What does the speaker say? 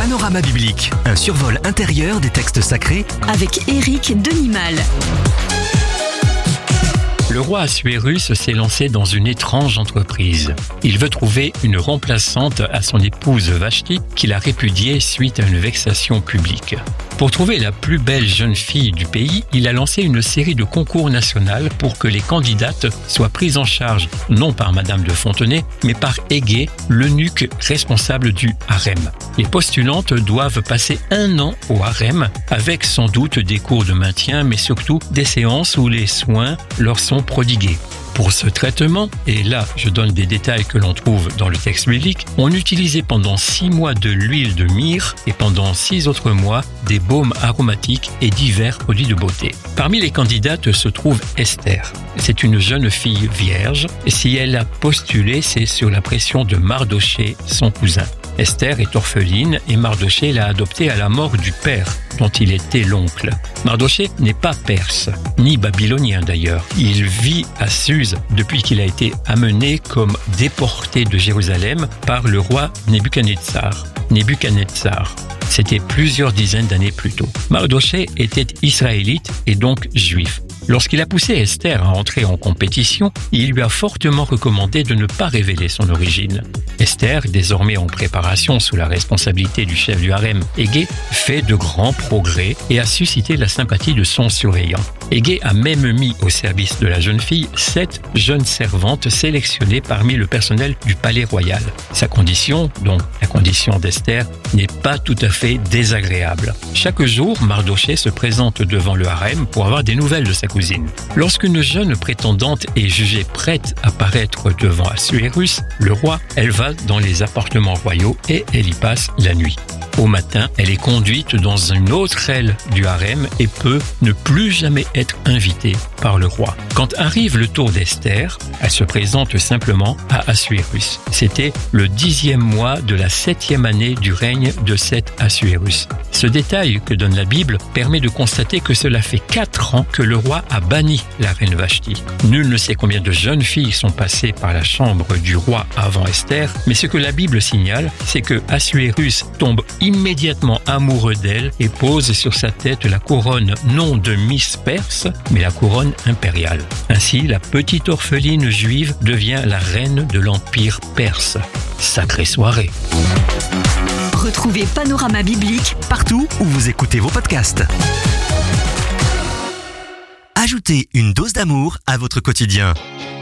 Panorama biblique, un survol intérieur des textes sacrés avec Éric Denimal. Le roi Assuérus s'est lancé dans une étrange entreprise. Il veut trouver une remplaçante à son épouse Vashti qu'il a répudiée suite à une vexation publique. Pour trouver la plus belle jeune fille du pays, il a lancé une série de concours national pour que les candidates soient prises en charge non par Madame de Fontenay, mais par Hégé, l'eunuque responsable du harem. Les postulantes doivent passer 1 an au harem, avec sans doute des cours de maintien, mais surtout des séances où les soins leur sont prodigués. Pour ce traitement, et là je donne des détails que l'on trouve dans le texte biblique, on utilisait pendant 6 mois de l'huile de myrrhe et pendant 6 autres mois des baumes aromatiques et divers produits de beauté. Parmi les candidates se trouve Esther. C'est une jeune fille vierge, et si elle a postulé, c'est sur la pression de Mardochée, son cousin. Esther est orpheline et Mardochée l'a adoptée à la mort du père, dont il était l'oncle. Mardochée n'est pas perse, ni babylonien d'ailleurs. Il vit à Suse depuis qu'il a été amené comme déporté de Jérusalem par le roi Nebuchadnezzar. C'était plusieurs dizaines d'années plus tôt. Mardochée était israélite et donc juif. Lorsqu'il a poussé Esther à entrer en compétition, il lui a fortement recommandé de ne pas révéler son origine. Esther, désormais en préparation sous la responsabilité du chef du harem, Hégé, fait de grands progrès et a suscité la sympathie de son surveillant. Hégé a même mis au service de la jeune fille 7 jeunes servantes sélectionnées parmi le personnel du palais royal. Sa condition, donc la condition d'Esther, n'est pas tout à fait désagréable. Chaque jour, Mardochée se présente devant le harem pour avoir des nouvelles de sa cousine. Lorsqu'une jeune prétendante est jugée prête à paraître devant Assuérus, le roi, elle va dans les appartements royaux et elle y passe la nuit. Au matin, elle est conduite dans une autre aile du harem et peut ne plus jamais être invitée par le roi. Quand arrive le tour d'Esther, elle se présente simplement à Assuérus. C'était le 10e mois de la 7e année du règne de cet Assuérus. Ce détail que donne la Bible permet de constater que cela fait 4 ans que le roi a banni la reine Vashti. Nul ne sait combien de jeunes filles sont passées par la chambre du roi avant Esther, mais ce que la Bible signale, c'est que Assuérus tombe immédiatement amoureux d'elle et pose sur sa tête la couronne non de Miss Perse, mais la couronne impériale. Ainsi, la petite orpheline juive devient la reine de l'Empire perse. Sacrée soirée. Retrouvez Panorama biblique partout où vous écoutez vos podcasts. Ajoutez une dose d'amour à votre quotidien.